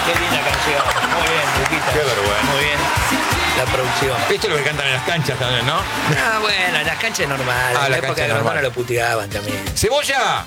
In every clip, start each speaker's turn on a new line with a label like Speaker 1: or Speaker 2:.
Speaker 1: Qué linda canción. Muy bien, Luquita.
Speaker 2: Qué vergüenza.
Speaker 1: Muy bien. La producción.
Speaker 2: Esto es lo que cantan en las canchas también, ¿no?
Speaker 1: Ah, bueno, en las canchas normales.
Speaker 2: Ah,
Speaker 1: en
Speaker 2: la
Speaker 1: la época
Speaker 2: cancha
Speaker 1: de Grondona
Speaker 2: normal.
Speaker 1: lo puteaban también.
Speaker 2: ¡Cebolla!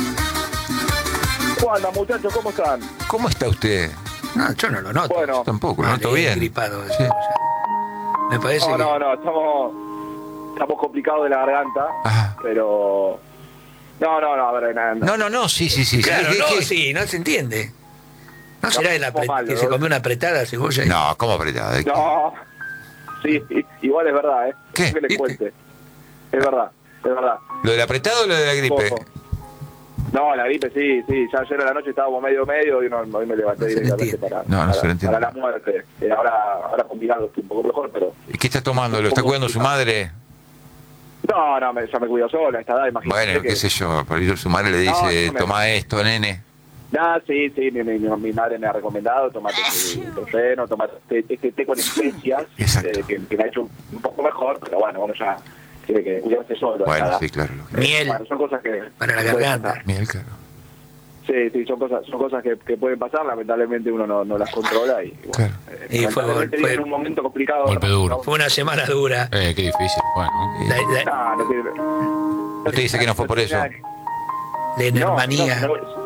Speaker 3: ¿Cómo andan, muchachos? ¿Cómo están?
Speaker 2: ¿Cómo está usted?
Speaker 1: No, yo no lo noto.
Speaker 3: Bueno.
Speaker 2: Yo tampoco, lo
Speaker 1: No,
Speaker 2: noto
Speaker 1: le he
Speaker 2: bien.
Speaker 1: gripado.
Speaker 2: Sí.
Speaker 1: Me parece que...
Speaker 3: No, estamos complicados de la garganta,
Speaker 2: Ah.
Speaker 3: pero... No, a ver, nada.
Speaker 2: No, sí.
Speaker 1: Claro,
Speaker 2: Sí,
Speaker 1: no,
Speaker 2: ¿qué?
Speaker 1: sí, no se entiende. ¿No será
Speaker 3: estamos mal,
Speaker 1: que
Speaker 3: ¿no?
Speaker 1: se comió una apretada cebolla?
Speaker 2: No, ¿cómo apretado?
Speaker 3: No, sí, igual es verdad, ¿eh?
Speaker 2: ¿Qué?
Speaker 3: Que les cuente. Es verdad.
Speaker 2: ¿Lo del apretado o lo de la gripe?
Speaker 3: Poco. No, la gripe sí, ya ayer a la noche estábamos medio y hoy me levanté
Speaker 1: No se
Speaker 3: directamente
Speaker 1: entiende.
Speaker 2: No se lo entiende.
Speaker 3: para la muerte. Ahora combinado estoy un poco mejor, pero...
Speaker 2: ¿Y qué está tomando? ¿Lo está cuidando su madre?
Speaker 3: No, ya me cuido sola a esta edad, imagínate.
Speaker 2: Bueno, qué sé yo, por ahí su madre le dice,
Speaker 3: No me-
Speaker 2: toma esto, nene.
Speaker 3: Sí, mi madre me ha recomendado tomate hidrogeno, tomate este té con especias,
Speaker 2: Exacto.
Speaker 3: que me ha hecho un poco mejor, pero bueno, uno ya tiene que cuidarse solo.
Speaker 2: Bueno,
Speaker 3: nada.
Speaker 2: sí, claro. lógico.
Speaker 1: Miel
Speaker 3: Bueno, son cosas que...
Speaker 1: para la
Speaker 3: pueden
Speaker 1: garganta.
Speaker 3: pasar.
Speaker 2: Miel, claro.
Speaker 3: Sí, son cosas que pueden pasar, lamentablemente uno no las controla y bueno,
Speaker 2: Claro.
Speaker 1: Y fue-
Speaker 3: lamentablemente vive en un momento complicado.
Speaker 4: Golpe duro.
Speaker 3: No,
Speaker 1: Fue una semana dura.
Speaker 4: Qué difícil. Bueno,
Speaker 3: no tiene-
Speaker 2: ¿No te dice que no fue por eso?
Speaker 1: La enermanía.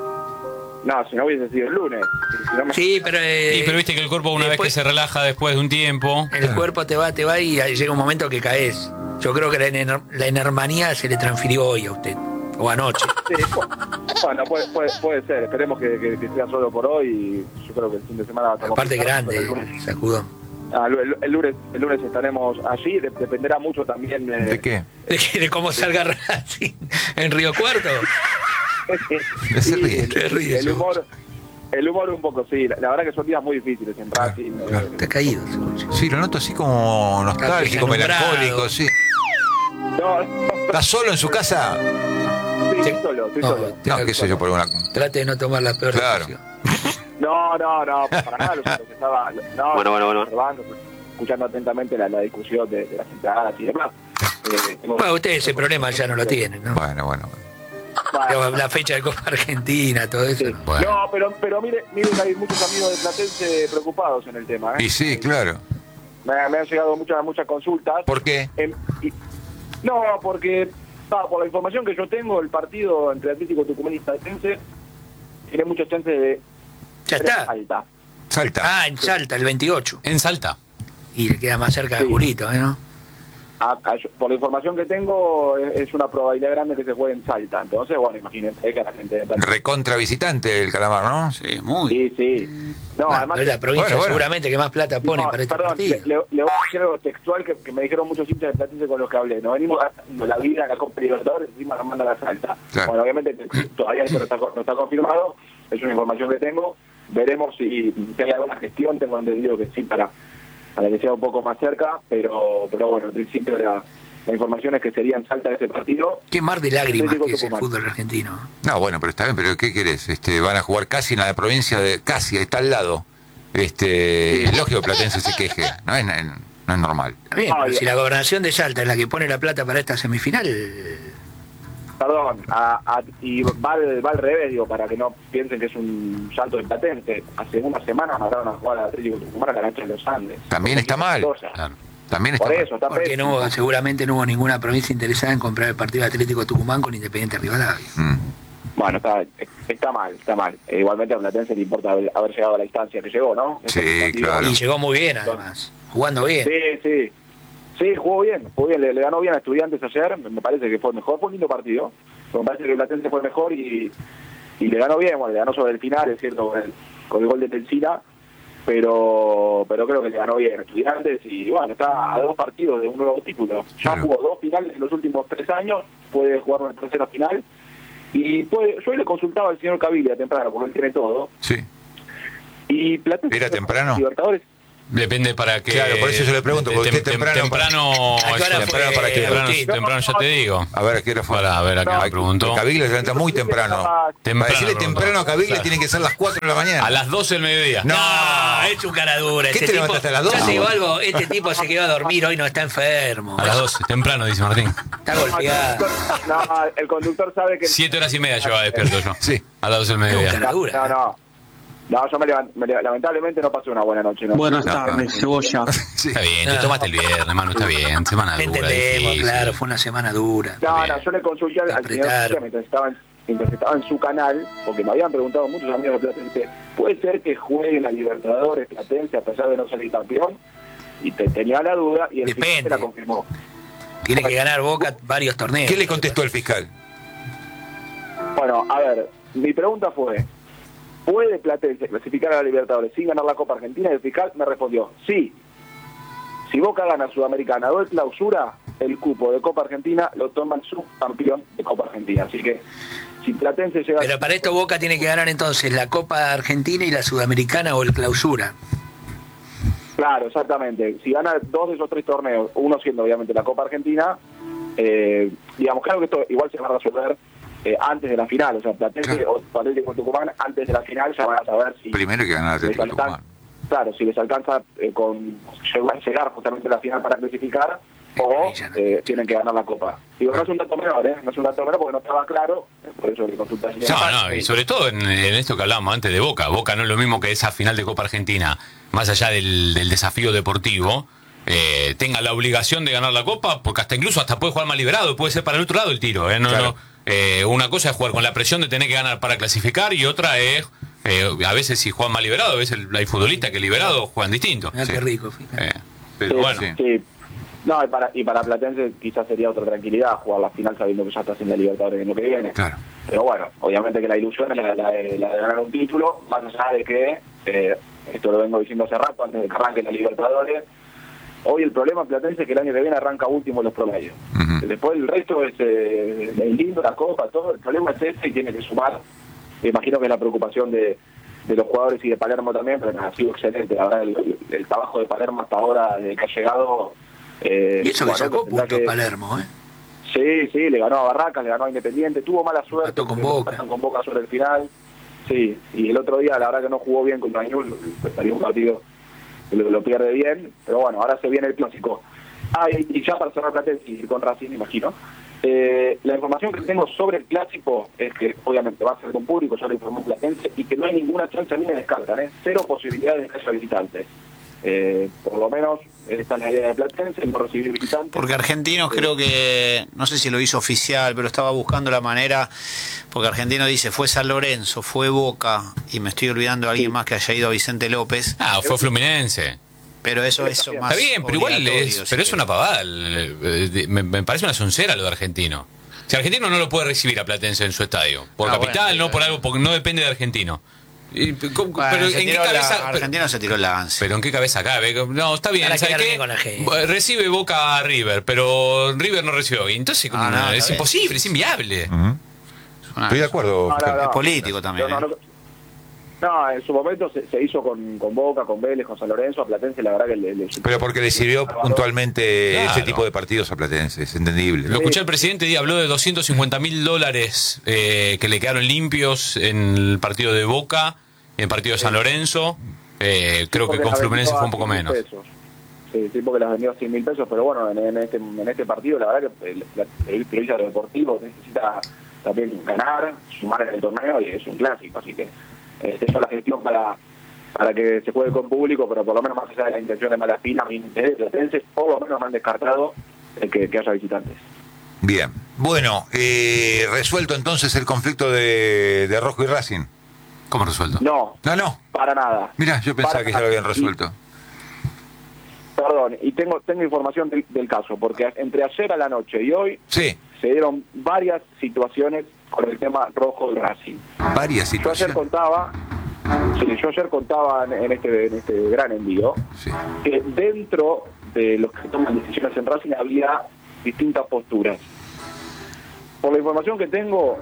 Speaker 3: Si no hubiese sido el lunes. Si no me-
Speaker 1: Sí, pero...
Speaker 4: pero viste que el cuerpo una vez que
Speaker 1: después-
Speaker 4: se relaja después de un tiempo.
Speaker 1: El cuerpo te va y ahí llega un momento que caes. Yo creo que la enermanía se le transfirió hoy a usted. O anoche.
Speaker 3: Sí, bueno, puede ser. Esperemos que sea solo por hoy. Y yo creo que el fin de semana va a estar
Speaker 1: Aparte
Speaker 3: complicado,
Speaker 1: grande,
Speaker 3: pero el lunes-
Speaker 1: sacudón.
Speaker 3: el lunes estaremos allí. Dependerá mucho también.
Speaker 2: ¿De qué?
Speaker 1: De cómo salga Racing en Río Cuarto.
Speaker 2: Se ríe.
Speaker 1: Se ríe,
Speaker 3: el humor un poco, sí. La verdad que son días muy difíciles en Racing.
Speaker 2: claro.
Speaker 1: Está caído, Cebolla.
Speaker 2: Sí, lo noto así como nostálgico,
Speaker 1: Deslumbrado.
Speaker 2: melancólico, sí.
Speaker 3: No,
Speaker 2: ¿Estás solo en su casa?
Speaker 3: sí, estoy solo.
Speaker 2: No, qué sé yo, por una...
Speaker 1: Trate de no tomar la peor
Speaker 2: Claro.
Speaker 1: decisión.
Speaker 3: No, para nada. Los estaba
Speaker 5: Bueno.
Speaker 3: observando, escuchando atentamente la discusión de las entradas y demás.
Speaker 1: Bueno, ustedes ese problema ya no lo tienen, ¿no?
Speaker 2: Bueno.
Speaker 1: Digamos, la fecha de Copa Argentina, todo eso.
Speaker 3: Sí.
Speaker 1: ¿no?
Speaker 4: Bueno.
Speaker 3: No, pero mire que hay muchos amigos de Platense preocupados en el tema.
Speaker 2: Y sí, claro.
Speaker 3: Me han llegado muchas consultas.
Speaker 2: ¿Por qué?
Speaker 3: No, porque por la información que yo tengo, el partido entre Atlético Tucumán y Platense tiene muchas chances de
Speaker 1: Ya
Speaker 3: ser
Speaker 1: está.
Speaker 3: alta.
Speaker 2: Salta.
Speaker 1: Ah, en Salta, el 28.
Speaker 4: En Salta.
Speaker 1: Y le queda más cerca de
Speaker 3: Sí.
Speaker 1: Julito, ¿no?
Speaker 3: Por la información que tengo, es una probabilidad grande que se juegue en Salta. Entonces, bueno, imagínense que la gente de Platense...
Speaker 2: Recontra visitante el calamar, ¿no?
Speaker 4: Sí, muy.
Speaker 3: Sí. No,
Speaker 1: Bueno,
Speaker 3: además...
Speaker 1: es la provincia
Speaker 2: bueno.
Speaker 1: seguramente que más plata pone
Speaker 3: No,
Speaker 1: para este
Speaker 3: perdón,
Speaker 1: partido.
Speaker 3: le voy a decir algo textual que me dijeron muchos hinchas de Platense con los que hablé. Nos venimos gastando la vida en la Copa Libertadores, encima nos mandan a Salta.
Speaker 2: Claro.
Speaker 3: Bueno, obviamente todavía eso no está confirmado, es una información que tengo. Veremos si hay alguna gestión, tengo entendido que sí, para que sea un poco más cerca, pero bueno, en principio la información es que sería en Salta ese partido.
Speaker 1: Qué mar de lágrimas
Speaker 3: Atlético
Speaker 1: que es el
Speaker 3: Tucumán.
Speaker 1: fútbol argentino.
Speaker 2: No, bueno, pero está bien, pero ¿qué querés? Van a jugar casi en la provincia de... Casi, está al lado. Lógico que Platense se queje. No es normal.
Speaker 1: Está bien, pero si la gobernación de Salta es la que pone la plata para esta semifinal,
Speaker 3: Perdón, y va al revés, digo, para que no piensen que es un salto de Platense. Hace unas semanas mandaron a jugar al Atlético Tucumán a la cancha de los Andes.
Speaker 2: También está mal.
Speaker 4: Claro.
Speaker 2: También está
Speaker 3: Por
Speaker 2: mal.
Speaker 3: eso, está
Speaker 1: porque
Speaker 3: pésimo.
Speaker 1: seguramente no hubo ninguna provincia interesada en comprar el partido de Atlético Tucumán con Independiente Rivadavia.
Speaker 3: Bueno, está mal. Igualmente a Platense le importa haber llegado a la instancia que llegó, ¿no?
Speaker 2: Sí,
Speaker 3: Ese partido-
Speaker 2: claro.
Speaker 1: Y llegó muy bien, además, jugando bien.
Speaker 3: Sí, jugó bien, le ganó bien a Estudiantes ayer, me parece que fue mejor, fue un lindo partido, pero me parece que Platense fue mejor y le ganó bien, bueno, le ganó sobre el final, es cierto, con el gol de Telsina, pero creo que le ganó bien a Estudiantes y bueno, está a 2 partidos de un nuevo título, ya
Speaker 2: Claro.
Speaker 3: jugó 2 finales en los últimos 3 años, puede jugar una tercera final y yo le consultaba al señor Caviglia temprano, porque él tiene todo,
Speaker 2: Sí.
Speaker 3: y Platense...
Speaker 2: ¿Era temprano?
Speaker 3: Libertadores.
Speaker 4: Depende para qué.
Speaker 2: Claro, por eso yo le pregunto, porque usted temprano-
Speaker 4: Temprano.
Speaker 1: ¿A qué hora
Speaker 2: temprano
Speaker 1: fue,
Speaker 2: para qué?
Speaker 1: Agustín?
Speaker 4: Temprano ya te digo.
Speaker 2: A ver, ¿a qué hora fue?
Speaker 4: A ver, acá me preguntó.
Speaker 2: Caviglia se levanta muy temprano. Para decirle
Speaker 4: preguntó.
Speaker 2: temprano a Caviglia
Speaker 4: Claro.
Speaker 2: tiene que ser las 4 de la mañana.
Speaker 4: A las 12 del mediodía.
Speaker 2: No.
Speaker 1: Es un cara dura.
Speaker 2: ¿Qué
Speaker 1: Este
Speaker 2: te
Speaker 1: tipo,
Speaker 2: levantaste a las 12?
Speaker 1: Yo te digo algo, este tipo se quedó a dormir, hoy no está enfermo.
Speaker 4: A las 12, temprano, dice Martín.
Speaker 1: Está golpeado.
Speaker 3: No, el conductor sabe que...
Speaker 4: 7 horas y media lleva despierto yo.
Speaker 2: Sí.
Speaker 4: A las 12 del mediodía.
Speaker 1: Cara dura.
Speaker 3: No, yo lamentablemente no pasé una buena noche. ¿No?
Speaker 5: Buenas
Speaker 2: No,
Speaker 5: tardes, Cebolla.
Speaker 2: Sí.
Speaker 4: Está bien, te tomaste el viernes, Manu, está bien. Semana dura,
Speaker 1: Entendemos,
Speaker 4: difícil.
Speaker 1: claro, fue una semana dura.
Speaker 3: No, yo le consulté al señor
Speaker 1: Apretaron.
Speaker 3: mientras estaba en su canal, porque me habían preguntado muchos amigos de Platense, ¿puede ser que juegue la Libertadores Platense a pesar de no salir campeón? Y tenía la duda y el
Speaker 1: Depende.
Speaker 3: fiscal la confirmó.
Speaker 1: Tiene que ganar Boca varios torneos.
Speaker 2: ¿Qué le contestó el fiscal?
Speaker 3: Bueno, a ver, mi pregunta fue, ¿puede Platense clasificar a la Libertadores sin ganar la Copa Argentina? Y el fiscal me respondió, sí. Si Boca gana Sudamericana o el Clausura, el cupo de Copa Argentina lo toma el subcampeón de Copa Argentina. Así que si Platense llega...
Speaker 1: Pero para esto Boca tiene que ganar entonces la Copa Argentina y la Sudamericana o el Clausura.
Speaker 3: Claro, exactamente. Si gana 2 de esos 3 torneos, uno siendo obviamente la Copa Argentina, digamos, claro que esto igual se va a resolver antes de la final. O sea, Platense
Speaker 2: Claro.
Speaker 3: o Platense con Tucumán, antes de la final ya van a saber si...
Speaker 2: Primero hay que ganar
Speaker 3: les
Speaker 2: Atlético Tucumán.
Speaker 3: Claro, si les alcanza con llegar justamente a la final para clasificar o tienen que ganar la Copa. Digo, no es un dato menor, no es un dato menor porque no estaba claro, por eso le consulté al señor.
Speaker 4: No, y sobre todo en esto que hablábamos antes de Boca. Boca no es lo mismo que esa final de Copa Argentina, más allá del desafío deportivo, tenga la obligación de ganar la Copa, porque hasta puede jugar más liberado, puede ser para el otro lado el tiro.
Speaker 2: Claro.
Speaker 4: Una cosa es jugar con la presión de tener que ganar para clasificar y otra es, a veces si juegan más liberado, a veces hay futbolistas que liberados juegan distinto.
Speaker 1: Mirá qué rico, fíjate.
Speaker 4: Pero
Speaker 3: Sí,
Speaker 4: bueno.
Speaker 3: sí. No, y para Platense quizás sería otra tranquilidad jugar la final sabiendo que ya está en la Libertadores en lo que viene.
Speaker 2: Claro.
Speaker 3: Pero bueno, obviamente que la ilusión es la de ganar un título, más allá de que, esto lo vengo diciendo hace rato, antes de que arranque la Libertadores, hoy el problema en Platense es que el año que viene arranca último en los promedios.
Speaker 2: Ujú.
Speaker 3: Después el resto es lindo, la Copa, todo. El problema es ese y tiene que sumar. Me imagino que es la preocupación de los jugadores y de Palermo también, pero ha sido excelente. La verdad, el trabajo de Palermo hasta ahora, desde que ha llegado...
Speaker 1: Y eso que
Speaker 3: bueno,
Speaker 1: sacó
Speaker 3: tendrá
Speaker 1: puntos
Speaker 3: que-
Speaker 1: Palermo, ¿eh?
Speaker 3: Sí, le ganó a Barracas, le ganó a Independiente, tuvo mala suerte.
Speaker 1: Empató con
Speaker 3: porque
Speaker 1: Boca.
Speaker 3: empatan con Boca sobre el final. Sí, y el otro día la verdad que no jugó bien contra Newell's, estaría un partido que lo pierde bien, pero bueno, ahora se viene el clásico. Y ya para cerrar Platense y con Racing, imagino. La información que tengo sobre el clásico es que obviamente va a ser con público, ya lo informó Platense, y que no hay ninguna chance, ni me descartan, 0 posibilidades de que haya visitantes. Por lo menos esta es la idea de Platense, no recibir visitantes.
Speaker 5: Porque Argentinos creo que, no sé si lo hizo oficial, pero estaba buscando la manera, porque Argentino dice, fue San Lorenzo, fue Boca, y me estoy olvidando de alguien más que haya ido a Vicente López,
Speaker 4: Fue Fluminense.
Speaker 5: pero eso más
Speaker 4: Está bien, pero igual
Speaker 5: obligatorio,
Speaker 4: pero
Speaker 5: si
Speaker 4: es una pavada. Me parece una soncera lo de Argentino. Si Argentino no lo puede recibir a Platense en su estadio, por capital,
Speaker 5: bueno,
Speaker 4: no por algo, porque no depende de Argentino.
Speaker 5: Bueno,
Speaker 4: Pero
Speaker 5: se
Speaker 4: ¿en qué
Speaker 5: tiró
Speaker 4: cabeza?
Speaker 5: Argentino se tiró el lance.
Speaker 4: Pero ¿en qué cabeza cabe? No, está bien,
Speaker 1: Para
Speaker 4: ¿sabes
Speaker 1: quedar
Speaker 4: qué?
Speaker 1: bien con la gente.
Speaker 4: Recibe Boca a River, pero River no recibió. Y entonces
Speaker 5: No,
Speaker 4: es
Speaker 5: está bien.
Speaker 4: imposible, es inviable.
Speaker 2: Ujú. Estoy de acuerdo. fiscal.
Speaker 5: Es político también,
Speaker 3: No, en su momento se hizo con Boca, con Vélez, con San Lorenzo, a Platense la verdad que le
Speaker 2: Pero porque le sirvió puntualmente
Speaker 4: Claro.
Speaker 2: ese tipo de partidos a Platense, es entendible.
Speaker 4: Lo escuché el presidente y habló de $250.000 que le quedaron limpios en el partido de Boca y en el partido de San Lorenzo. Creo que
Speaker 3: porque
Speaker 4: con
Speaker 3: las
Speaker 4: Fluminense
Speaker 3: vendió
Speaker 4: fue
Speaker 3: a
Speaker 4: un poco
Speaker 3: 100.000
Speaker 4: menos.
Speaker 3: pesos. Sí, porque las vendió a 100.000 pesos, pero bueno, en este partido la verdad que el periodista deportivo necesita también ganar, sumar en el torneo y es un clásico, así que esa es la gestión para que se juegue con público, pero por lo menos más allá de la intención de Malaspina, de Platense, por lo menos me han descartado que haya visitantes.
Speaker 2: Bien. Bueno, resuelto entonces el conflicto de Rojo y Racing.
Speaker 4: ¿Cómo resuelto?
Speaker 3: No,
Speaker 2: No.
Speaker 3: para nada.
Speaker 2: Mirá, yo pensaba
Speaker 3: Para
Speaker 2: que ya lo habían
Speaker 3: nada.
Speaker 2: resuelto.
Speaker 3: Perdón, y tengo información del caso, porque entre ayer a la noche y hoy
Speaker 2: Sí,
Speaker 3: se dieron varias situaciones con el tema Rojo y Racing.
Speaker 2: varias
Speaker 3: Yo ayer
Speaker 2: situaciones.
Speaker 3: contaba en este gran envío
Speaker 2: Sí.
Speaker 3: que dentro de los que toman decisiones en Racing había distintas posturas. Por la información que tengo,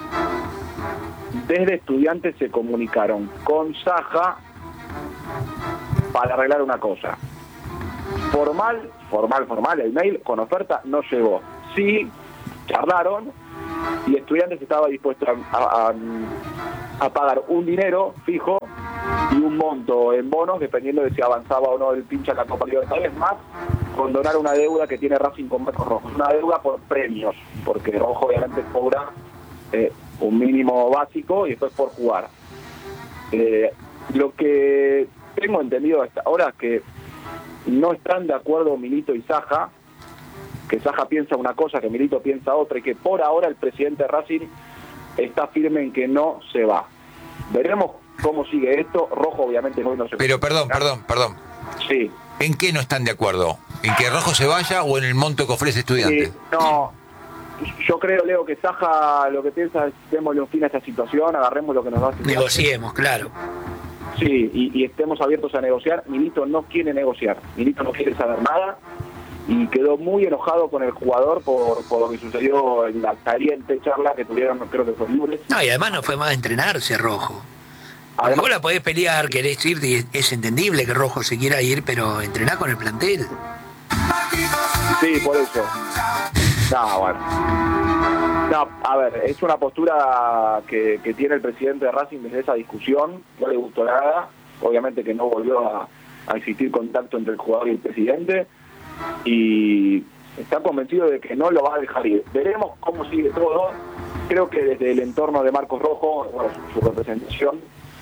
Speaker 3: desde Estudiantes se comunicaron con Saja para arreglar una cosa. Formal, el mail con oferta no llegó. Sí, charlaron y Estudiantes estaba dispuesto a pagar un dinero fijo y un monto en bonos dependiendo de si avanzaba o no el pincha en la Copa Libertadores, más condonar una deuda que tiene Racing con Marcos Rojo, una deuda por premios, porque Rojo obviamente cobra un mínimo básico y después por jugar. Lo que tengo entendido hasta ahora es que no están de acuerdo Milito y Saja, que Saja piensa una cosa, que Milito piensa otra, y que por ahora el presidente de Racing está firme en que no se va. Veremos cómo sigue esto. Rojo obviamente hoy no se...
Speaker 2: Pero perdón.
Speaker 3: Sí.
Speaker 2: ¿En qué no están de acuerdo? ¿En que Rojo se vaya o en el monto que ofrece Estudiantes?
Speaker 3: No, yo creo, Leo, que Saja lo que piensa es démosle un fin a esta situación, agarremos lo que nos va a hacer.
Speaker 1: Negociemos, claro.
Speaker 3: Sí, y estemos abiertos a negociar. Milito no quiere negociar, Milito no quiere saber nada y quedó muy enojado con el jugador por lo que sucedió en la caliente charla que tuvieron, creo que fue el lunes.
Speaker 1: No, y además no fue más a entrenarse Rojo.
Speaker 3: Además,
Speaker 1: Vos la podés pelear, querés irte, y es entendible que Rojo se quiera ir, pero entrená con el plantel.
Speaker 3: sí, por eso. No, bueno. No, a ver, es una postura que tiene el presidente de Racing desde esa discusión, no le gustó nada, obviamente que no volvió a existir contacto entre el jugador y el presidente, y está convencido de que no lo va a dejar ir. Veremos cómo sigue todo. Creo que desde el entorno de Marcos Rojo, bueno, su representación,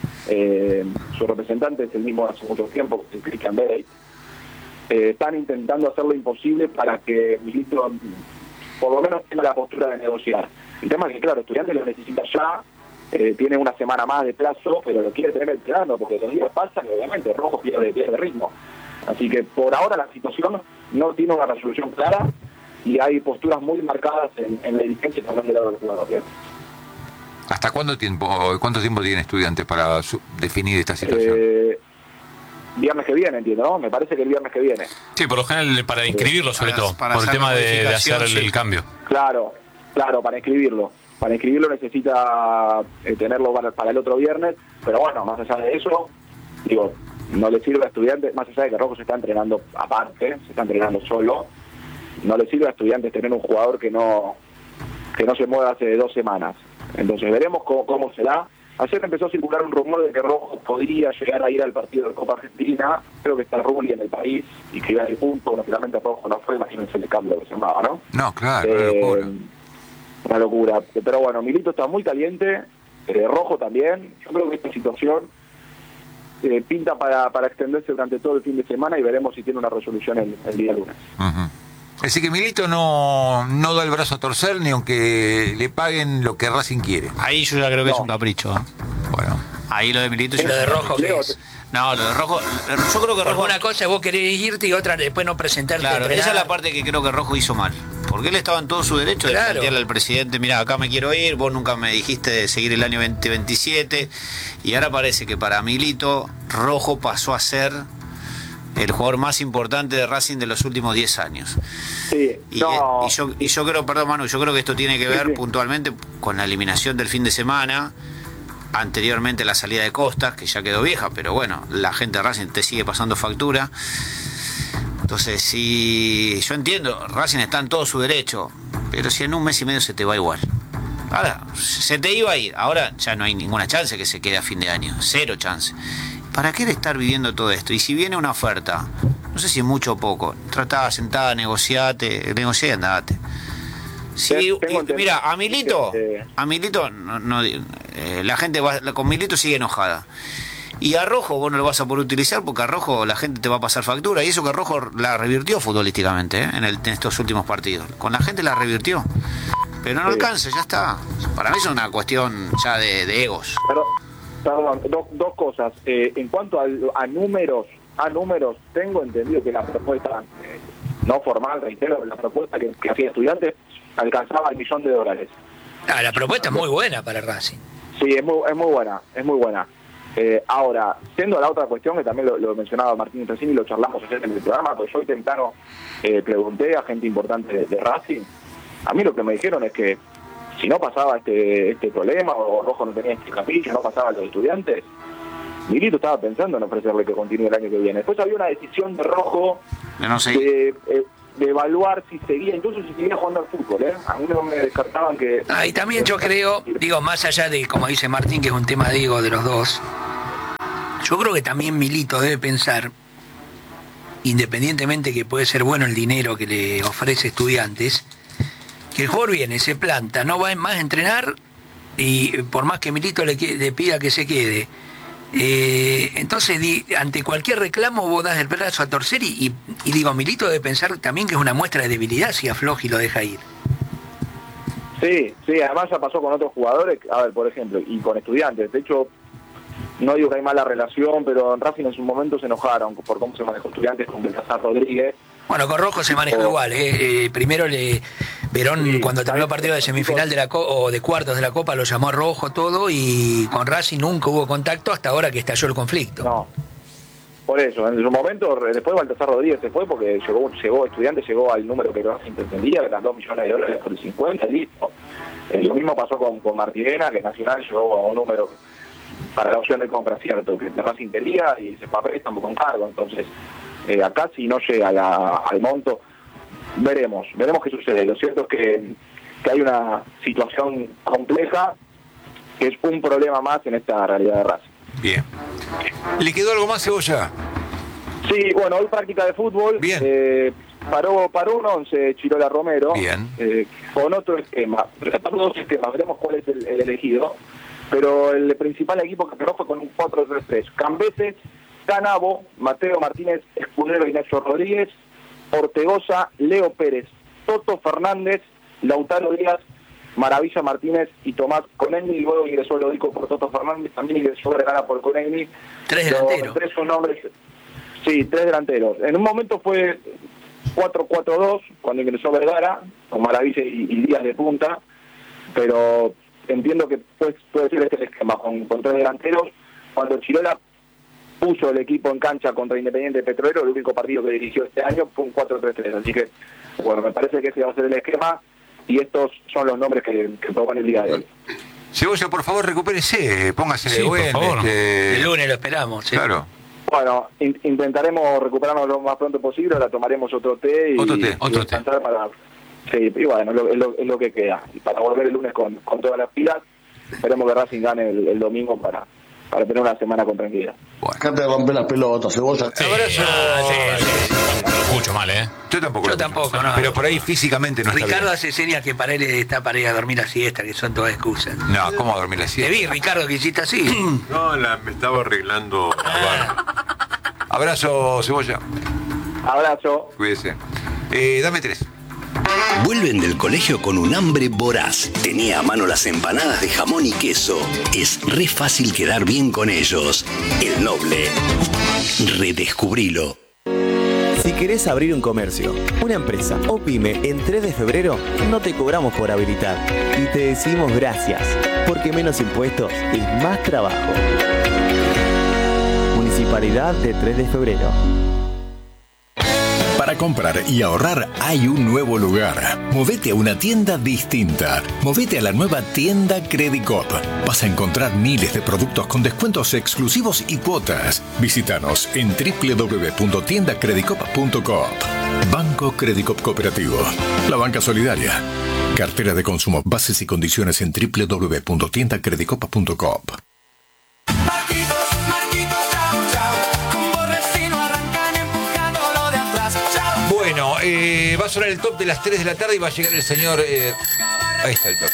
Speaker 3: su representante es el mismo hace mucho tiempo, que es Cristian Bey, están intentando hacer lo imposible para que Milito por lo menos tenga la postura de negociar. El tema es que, claro, Estudiantes lo necesita ya, tiene una semana más de plazo, pero lo quiere tener entrenando porque los días pasan y obviamente Rojo pierde ritmo. Así que por ahora la situación no tiene una resolución clara y hay posturas muy marcadas en la dirigencia también del lado del jugador. ¿Bien?
Speaker 2: ¿Hasta cuánto tiempo tiene Estudiantes para definir esta situación?
Speaker 3: Viernes que viene, entiendo, ¿no? Me parece que el viernes que viene.
Speaker 4: Sí, por lo general para inscribirlo sobre todo,
Speaker 5: para
Speaker 4: por el
Speaker 5: hacer
Speaker 4: tema de hacer
Speaker 5: modificación,
Speaker 4: el cambio.
Speaker 3: Claro, para inscribirlo. Para inscribirlo necesita tenerlo para el otro viernes, pero bueno, más allá de eso, digo, no le sirve a Estudiantes, más allá de que Rojo se está entrenando aparte, se está entrenando solo, no le sirve a Estudiantes tener un jugador que no se mueva hace 2 semanas. Entonces veremos cómo será. Ayer empezó a circular un rumor de que Rojo podría llegar a ir al partido de Copa Argentina. Creo que está Rulli en el país y que iba al punto. Bueno, finalmente Rojo no fue, imagínense el cambio que se llamaba, ¿no?
Speaker 2: No, claro, una locura.
Speaker 3: Una locura. Pero bueno, Milito está muy caliente, Rojo también. Yo creo que esta situación pinta para extenderse durante todo el fin de semana y veremos si tiene una resolución el día lunes.
Speaker 2: Uh-huh. Así que Milito no da el brazo a torcer ni aunque le paguen lo que Racing quiere.
Speaker 5: Ahí yo ya creo que es un capricho.
Speaker 2: Bueno.
Speaker 5: Ahí lo de Milito...
Speaker 1: ¿Y lo de Rojo qué es?
Speaker 5: No, lo de Rojo... Yo creo que
Speaker 1: Porque
Speaker 5: Rojo...
Speaker 1: una cosa es vos querés irte y otra después no presentarte.
Speaker 5: Claro,
Speaker 1: entrenar.
Speaker 5: esa es la parte que creo que Rojo hizo mal. Porque él estaba en todo su derecho de plantearle al presidente, mira, acá me quiero ir, vos nunca me dijiste de seguir el año 2027, y ahora parece que para Milito, Rojo pasó a ser el jugador más importante de Racing de los últimos 10 años.
Speaker 3: Sí,
Speaker 5: y yo creo, perdón Manu, yo creo que esto tiene que ver puntualmente con la eliminación del fin de semana, anteriormente la salida de Costas, que ya quedó vieja, pero bueno, la gente de Racing te sigue pasando factura. Entonces, si yo entiendo, Racing está en todo su derecho, pero si en un mes y medio se te va igual. Ahora, se te iba a ir, ahora ya no hay ninguna chance que se quede a fin de año, 0 chance. ¿Para qué de estar viviendo todo esto? Y si viene una oferta, no sé si es mucho o poco, tratá, sentada, negociá y andate. Sí, mira, a Milito, la gente con Milito sigue enojada. Y a Rojo vos no lo vas a poder utilizar porque a Rojo la gente te va a pasar factura. Y eso que Rojo la revirtió futbolísticamente en estos últimos partidos. Con la gente la revirtió. Pero no alcanza, ya está. Para mí es una cuestión ya de egos.
Speaker 3: Perdón, dos cosas. En cuanto a números, tengo entendido que la propuesta, no formal, reitero, la propuesta que hacía Estudiantes alcanzaba el $1.000.000.
Speaker 1: La propuesta es muy buena para Racing.
Speaker 3: Sí, es muy buena. Ahora, siendo la otra cuestión, que también lo mencionaba Martín recién y lo charlamos ayer en el programa, pues yo temprano pregunté a gente importante de Racing. A mí lo que me dijeron es que si no pasaba este problema, o Rojo no tenía este capillo, no pasaba los Estudiantes, Milito estaba pensando en ofrecerle que continúe el año que viene. Después había una decisión de Rojo de evaluar si seguía, incluso si seguía jugando al fútbol, A mí no me descartaban que...
Speaker 1: Y también yo creo, más allá de, como dice Martín, que es un tema, de los dos, yo creo que también Milito debe pensar, independientemente que puede ser bueno el dinero que le ofrece Estudiantes, que el jugador viene, se planta, no va más a entrenar, y por más que Milito le pida que se quede, Entonces, ante cualquier reclamo vos das el brazo a torcer y digo, Milito debe pensar también que es una muestra de debilidad si afloja y lo deja ir.
Speaker 3: Sí, además ya pasó con otros jugadores, a ver, por ejemplo, y con Estudiantes. De hecho, no digo que hay mala relación, pero en Racing en su momento se enojaron por cómo se manejó Estudiantes con Baltasar Rodríguez.
Speaker 1: Bueno, con Rojo se manejó igual. Primero Verón, cuando terminó el partido de semifinal o de cuartos de la Copa, lo llamó a Rojo todo, y con Racing nunca hubo contacto hasta ahora que estalló el conflicto.
Speaker 3: No, por eso, en su momento, después Baltasar Rodríguez se fue porque llegó Estudiantes, llegó al número que Racing pretendía, que eran $2 millones por el 50, y listo. Lo mismo pasó con Martirena, que Nacional llegó a un número para la opción de compra, cierto, que Racing tenía, y se fue a préstamo con cargo. Entonces, acá si no llega al monto, veremos qué sucede. Lo cierto es que hay una situación compleja, que es un problema más en esta realidad de Racing.
Speaker 2: Bien. ¿Le quedó algo más, Cebolla?
Speaker 3: Sí, bueno, hoy práctica de fútbol.
Speaker 2: Bien.
Speaker 3: Paró un 11 Chirola Romero.
Speaker 2: Bien.
Speaker 3: Con otro esquema. Paró 2 esquemas, veremos cuál es el elegido. Pero el principal equipo que paró fue con un 4-3-3. Cambeses, Canabo, Mateo Martínez, Escudero y Nacho Rodríguez, Ortegoza, Leo Pérez, Toto Fernández, Lautaro Díaz, Maravilla Martínez y Tomás Conegni. Y luego ingresó Lodico por Toto Fernández, también ingresó Vergara por Conegni.
Speaker 1: 3 delanteros.
Speaker 3: Los 3 son nombres. Sí, 3 delanteros. En un momento fue 4-4-2 cuando ingresó Vergara, con Maravilla y Díaz de punta, pero entiendo que puede ser este el esquema, con 3 delanteros. Cuando Chirola puso el equipo en cancha contra Independiente Petrolero, el único partido que dirigió este año fue un 4-3-3, así que, bueno, me parece que ese va a ser el esquema, y estos son los nombres que propone el día de hoy.
Speaker 2: Cebolla, por favor, recupérese, póngase
Speaker 4: Sí,
Speaker 2: bueno.
Speaker 4: por favor.
Speaker 1: El lunes lo esperamos. ¿sí?
Speaker 2: Claro.
Speaker 3: Bueno, intentaremos recuperarnos lo más pronto posible, ahora tomaremos otro té y descansar para... Sí, y bueno, es lo que queda. Y para volver el lunes con todas las pilas, esperemos que Racing gane el domingo para tener una semana con tranquilidad.
Speaker 2: Bueno.
Speaker 6: Acá te rompe las pelotas, Cebolla.
Speaker 4: Sí,
Speaker 2: Abrazo.
Speaker 4: sí. Lo escucho mal, ¿eh?
Speaker 2: Yo tampoco.
Speaker 1: No.
Speaker 2: Pero por ahí físicamente no está
Speaker 1: Ricardo
Speaker 2: bien.
Speaker 1: hace señas que para él está para ir a dormir la siesta, que son todas excusas.
Speaker 2: No, ¿cómo dormir la
Speaker 1: Te
Speaker 2: siesta?
Speaker 1: vi, Ricardo, que hiciste así.
Speaker 7: No, me estaba arreglando la barba.
Speaker 2: Abrazo, Cebolla.
Speaker 3: Abrazo.
Speaker 2: Cuídese. Dame 3.
Speaker 8: Vuelven del colegio con un hambre voraz. Tenía a mano las empanadas de jamón y queso. Es re fácil quedar bien con ellos. El Noble. Redescubrilo.
Speaker 9: Si querés abrir un comercio, una empresa o pyme en 3 de febrero, no te cobramos por habilitar. Y te decimos gracias, porque menos impuestos es más trabajo. Municipalidad de 3 de febrero.
Speaker 10: Para comprar y ahorrar hay un nuevo lugar. Movete a una tienda distinta. Movete a la nueva tienda Credicop. Vas a encontrar miles de productos con descuentos exclusivos y cuotas. Visítanos en www.tiendacredicop.coop. Banco Credicop Cooperativo. La banca solidaria. Cartera de consumo. Bases y condiciones en www.tiendacredicop.coop.
Speaker 2: Bueno, va a sonar el top de las 3 de la tarde y va a llegar el señor... ahí está el top.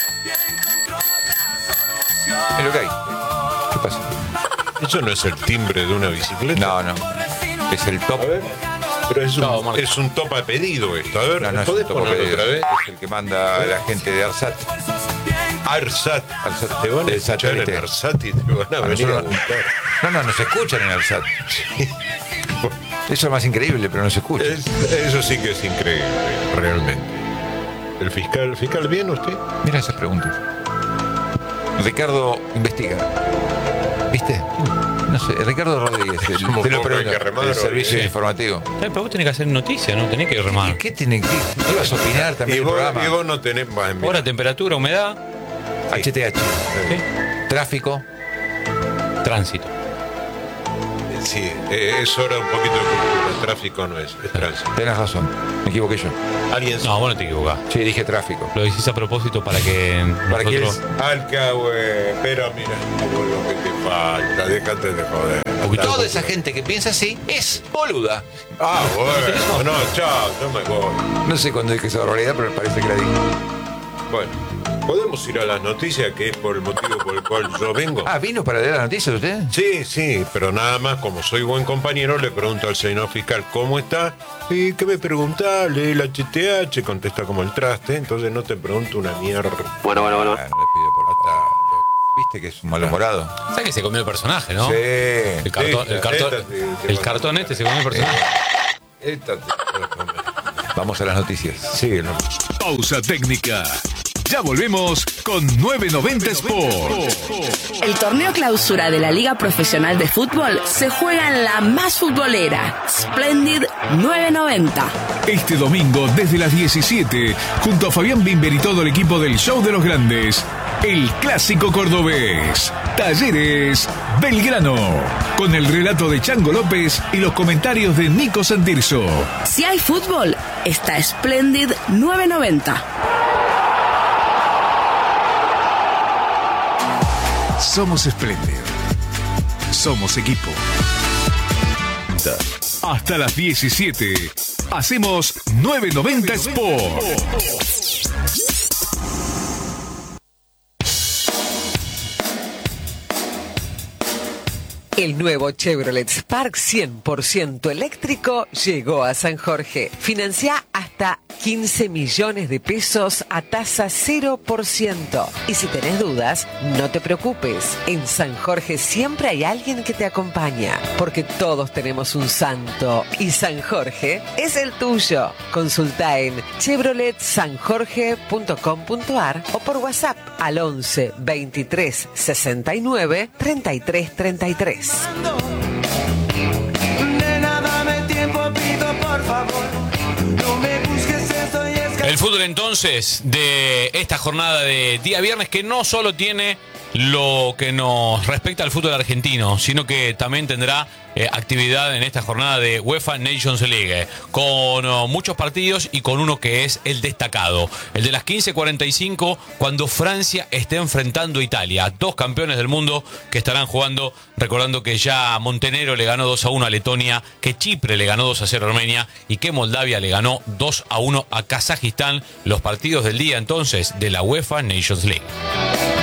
Speaker 2: Es lo que hay. ¿Qué pasa?
Speaker 7: ¿Eso no es el timbre de una bicicleta?
Speaker 2: No. Es el top.
Speaker 7: A ver. Pero es un top a pedido esto. A ver,
Speaker 2: No, es
Speaker 7: ¿podés
Speaker 2: el top
Speaker 7: ponerlo
Speaker 2: pedido.
Speaker 7: otra vez?
Speaker 2: Es el que manda a la gente de Arsat.
Speaker 7: Arsat. Te van a
Speaker 2: Del
Speaker 7: escuchar
Speaker 2: satélite.
Speaker 7: en Arsat y te van a venir a
Speaker 2: nosotros-
Speaker 7: gustar.
Speaker 2: No, se escuchan en Arsat. Eso es más increíble, pero no se escucha.
Speaker 7: Eso sí que es increíble, realmente. ¿El fiscal bien usted?
Speaker 2: Mira esas preguntas. Ricardo investiga. ¿Viste? No sé, Ricardo Rodríguez, te
Speaker 7: Somos
Speaker 2: lo
Speaker 7: pocos, hay
Speaker 2: pregunto,
Speaker 7: que remar,
Speaker 2: del servicio
Speaker 7: sí.
Speaker 2: informativo.
Speaker 4: Pero vos tenés que hacer noticias, ¿no? Tenés que remar.
Speaker 2: ¿Qué tiene que ibas a opinar también
Speaker 7: Y
Speaker 2: en el
Speaker 7: vos,
Speaker 2: programa?
Speaker 7: y vos no tenés más. mira.
Speaker 4: Hora, temperatura, humedad,
Speaker 2: HTH. Tráfico.
Speaker 4: tránsito.
Speaker 7: Sí, es hora un poquito de cultura. Tráfico no es tránsito.
Speaker 2: Tenés razón, me equivoqué yo.
Speaker 7: Alguien
Speaker 4: No, vos no te equivocás.
Speaker 2: Sí, dije tráfico.
Speaker 4: Lo decís a propósito para que
Speaker 2: ¿Para quién
Speaker 4: nosotros...
Speaker 7: Alcahué, pero mira, lo que te falta, déjate de joder.
Speaker 2: Toda esa gente que piensa así es boluda.
Speaker 7: Ah, bueno, no, chao, yo me voy.
Speaker 2: No sé cuándo dije esa barbaridad, pero me parece que la dije.
Speaker 7: Bueno, ¿Podemos ir a las noticias, que es por el motivo por el cual yo vengo?
Speaker 2: Ah, ¿vino para leer las noticias usted?
Speaker 7: Sí, pero nada más, como soy buen compañero, le pregunto al señor fiscal cómo está. ¿Y qué me pregunta? Lee el HTH, contesta como el traste, entonces no te pregunto una mierda.
Speaker 2: Bueno. No le pido por hasta... Viste que es un malhumorado.
Speaker 4: ¿Sabes que se comió el personaje, no?
Speaker 7: Sí.
Speaker 4: El cartón este se comió el personaje.
Speaker 2: Vamos a las noticias.
Speaker 7: Sí, no.
Speaker 10: Pausa técnica. Ya volvemos con 990 Sport.
Speaker 11: El torneo clausura de la Liga Profesional de Fútbol se juega en la más futbolera, Splendid 990.
Speaker 10: Este domingo desde las 17, junto a Fabián Bimber y todo el equipo del Show de los Grandes, el clásico cordobés, Talleres Belgrano, con el relato de Chango López y los comentarios de Nico Santirso.
Speaker 11: Si hay fútbol, está Splendid 990.
Speaker 10: Somos Splendid. Somos equipo. Hasta las 17. Hacemos 990 Sport.
Speaker 12: El nuevo Chevrolet Spark 100% eléctrico llegó a San Jorge. Financia hasta 15 millones de pesos a tasa 0%. Y si tenés dudas, no te preocupes. En San Jorge siempre hay alguien que te acompaña, porque todos tenemos un santo y San Jorge es el tuyo. Consulta en chevroletsanjorge.com.ar o por WhatsApp al 11 23 69 33 33.
Speaker 4: El fútbol entonces de esta jornada de día viernes, que no solo tiene lo que nos respecta al fútbol argentino, sino que también tendrá actividad en esta jornada de UEFA Nations League, con muchos partidos y con uno que es el destacado, el de las 15:45, cuando Francia esté enfrentando a Italia, dos campeones del mundo que estarán jugando, recordando que ya Montenegro le ganó 2-1 a Letonia, que Chipre le ganó 2-0 a Armenia y que Moldavia le ganó 2-1 a Kazajistán. Los partidos del día entonces de la UEFA Nations League.